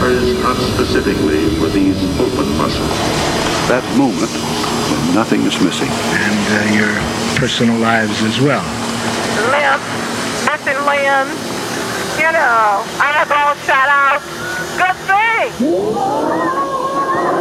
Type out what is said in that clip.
is not specifically for these open muscles. That moment when nothing is missing. And your personal lives as well. Lynn, missing Lynn, you know, eyeball shot out. Good thing.